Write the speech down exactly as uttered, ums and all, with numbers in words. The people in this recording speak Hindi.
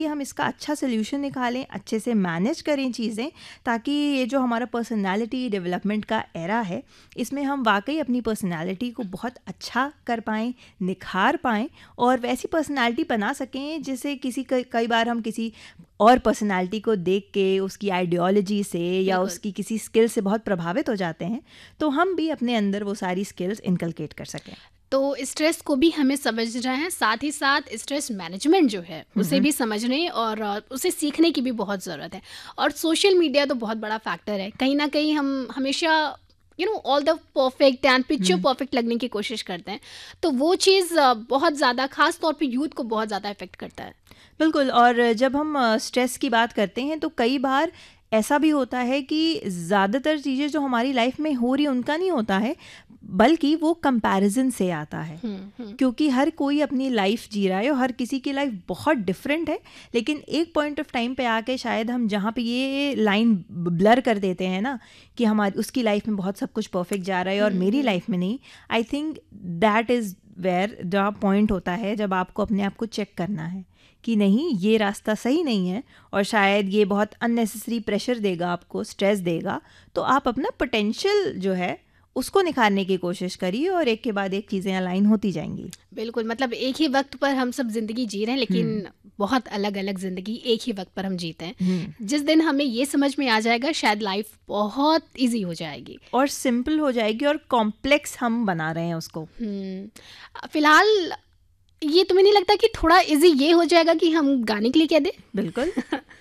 कि हम इसका अच्छा सोल्यूशन निकालें, अच्छे से मैनेज करें चीज़ें, ताकि ये जो हमारा पर्सनालिटी डेवलपमेंट का एरा है, इसमें हम वाकई अपनी पर्सनालिटी को बहुत अच्छा कर पाएँ, निखार पाएँ और वैसी पर्सनालिटी बना सकें जिससे किसी कई कई बार हम किसी और पर्सनालिटी को देख के उसकी आइडियोलॉजी से या बिल्कुल। उसकी किसी स्किल से बहुत प्रभावित हो जाते हैं, तो हम भी अपने अंदर वो सारी स्किल्स इनकलकेट कर सकें। तो स्ट्रेस को भी हमें समझ रहे हैं, साथ ही साथ स्ट्रेस मैनेजमेंट जो है उसे हम्म भी समझने और अ, उसे सीखने की भी बहुत ज़रूरत है। और सोशल मीडिया तो बहुत बड़ा फैक्टर है, कहीं ना कहीं हम हमेशा you know all the perfect and picture hmm perfect लगने की कोशिश करते हैं, तो वो चीज़ अ, बहुत ज़्यादा खास तौर पे यूथ को बहुत ज़्यादा इफेक्ट करता है। बिल्कुल। और जब हम स्ट्रेस की बात करते हैं तो कई बार ऐसा भी होता है कि ज़्यादातर चीज़ें जो हमारी लाइफ में हो रही उनका नहीं होता है, बल्कि वो कंपैरिजन से आता है। हम्म हम्म क्योंकि हर कोई अपनी लाइफ जी रहा है और हर किसी की लाइफ बहुत डिफरेंट है, लेकिन एक पॉइंट ऑफ टाइम पे आके शायद हम जहाँ पे ये लाइन ब्लर कर देते हैं ना कि हमारी उसकी लाइफ में बहुत सब कुछ परफेक्ट जा रहा है और हम्म मेरी हम्म लाइफ में नहीं। I think that is where जहाँ पॉइंट होता है जब आपको अपने आप को चेक करना है कि नहीं, ये रास्ता सही नहीं है और शायद ये बहुत अननेसेसरी प्रेशर देगा, आपको स्ट्रेस देगा। तो आप अपना पोटेंशियल जो है उसको निखारने की कोशिश करिए और एक के बाद एक चीज़ें अलाइन होती जाएंगी। बिल्कुल, मतलब एक ही वक्त पर हम सब ज़िंदगी जी रहे हैं, हम्म लेकिन बहुत अलग अलग ज़िंदगी एक ही वक्त पर हम जीते हैं। हम्म जिस दिन हमें ये समझ में आ जाएगा, शायद लाइफ बहुत इजी हो जाएगी। और सिंपल हो जाएगी और कॉम्प्लेक्स हम बना रहे हैं उसको। हम्म फिलहाल ये तुम्हें नहीं लगता कि थोड़ा इजी ये हो जाएगा कि हम गाने के लिए कह दें? बिल्कुल।